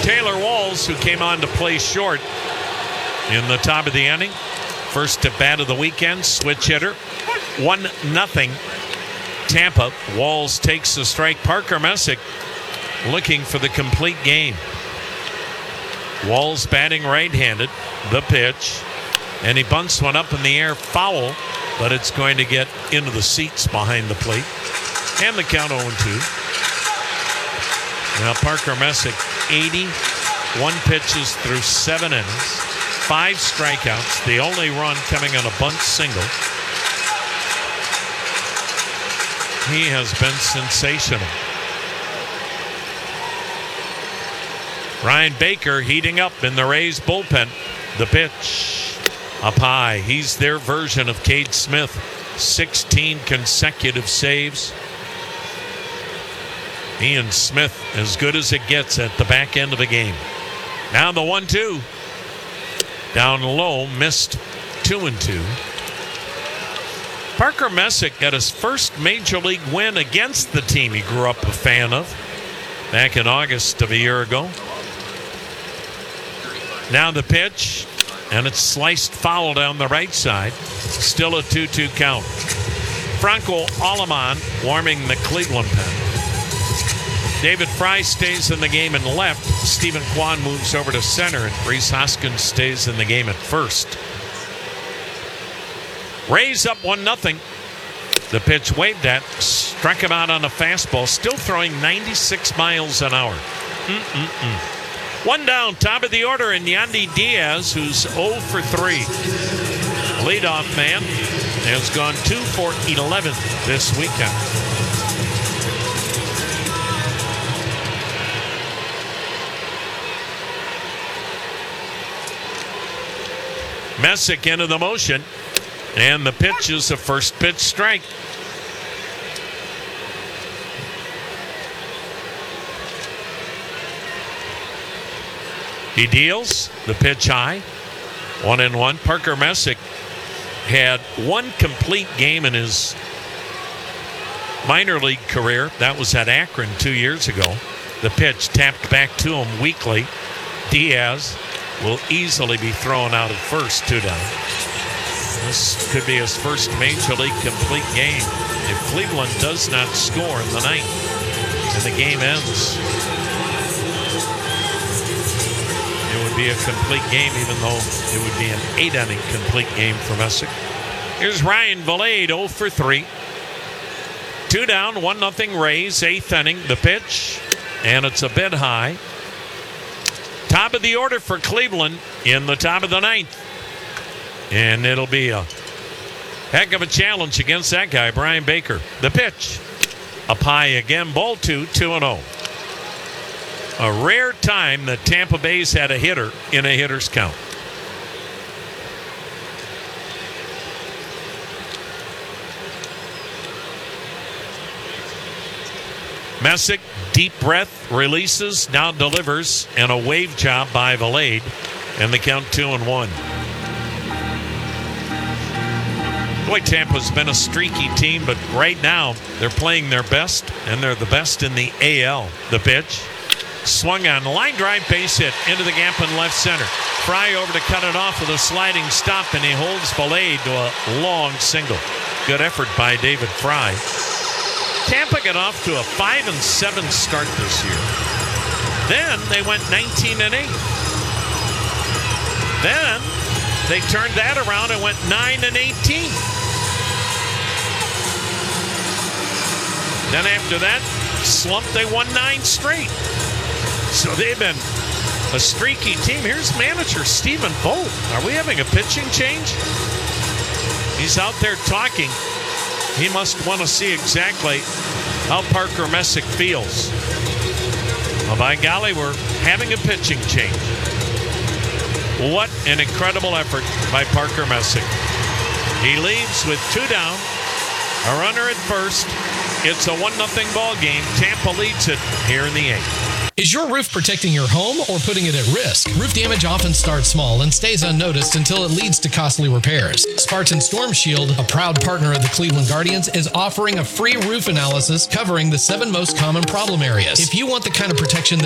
Taylor Walls, who came on to play short in the top of the inning. First at bat of the weekend, switch hitter. 1-0 Tampa. Walls takes the strike. Parker Messick looking for the complete game. Walls batting right-handed. The pitch. And he bunts one up in the air, foul, but it's going to get into the seats behind the plate. And the count 0-2. Now Parker Messick, 81 pitches through 7 innings, 5 strikeouts, the only run coming on a bunt single. He has been sensational. Ryan Baker heating up in the Rays bullpen. The pitch up high. He's their version of Cade Smith. 16 consecutive saves. Ian Smith, as good as it gets at the back end of the game. Now the 1-2. Down low, missed 2-2. Parker Messick got his first major league win against the team he grew up a fan of back in August of a year ago. Now the pitch, and it's sliced foul down the right side. Still a 2-2 count. Franco Aleman warming the Cleveland pen. David Fry stays in the game in left. Stephen Kwan moves over to center, and Rhys Hoskins stays in the game at first. Rays up 1-0. The pitch waved at, struck him out on a fastball, still throwing 96 miles an hour. One down, top of the order, and Yandy Diaz, who's 0 for 3. Leadoff man has gone 2 for 11 this weekend. Messick into the motion, and the pitch is a first pitch strike. He deals the pitch high. 1-1. Parker Messick had one complete game in his minor league career. That was at Akron 2 years ago. The pitch tapped back to him weakly. Diaz will easily be thrown out at first, 2 down. This could be his first major league complete game. If Cleveland does not score in the ninth and the game ends, it would be a complete game, even though it would be an 8-inning complete game for Messick. Here's Ryan Vilade, 0 for 3. 2 down, 1-0 Rays, 8th inning. The pitch, and it's a bit high. Top of the order for Cleveland in the top of the ninth. And it'll be a heck of a challenge against that guy, Brian Baker. The pitch, up high again, ball 2, 2-0. A rare time that Tampa Bay's had a hitter in a hitter's count. Messick, deep breath, releases, now delivers, and a wave job by Vilade, and the count 2-1. Boy, Tampa's been a streaky team, but right now they're playing their best, and they're the best in the AL. The pitch, swung on, line drive, base hit into the gap in left center. Fry over to cut it off with a sliding stop, and he holds Vilade to a long single. Good effort by David Fry. Tampa got off to a 5-7 start this year. Then they went 19-8. Then they turned that around and went 9-18. Then after that slump, they won 9 straight. So they've been a streaky team. Here's manager Stephen Vogt. Are we having a pitching change? He's out there talking. He must want to see exactly how Parker Messick feels. Well, by golly, we're having a pitching change. What an incredible effort by Parker Messick. He leaves with 2 down, a runner at first. It's a 1-0 ball game. Tampa leads it here in the 8th. Is your roof protecting your home or putting it at risk? Roof damage often starts small and stays unnoticed until it leads to costly repairs. Spartan Storm Shield, a proud partner of the Cleveland Guardians, is offering a free roof analysis covering the 7 most common problem areas. If you want the kind of protection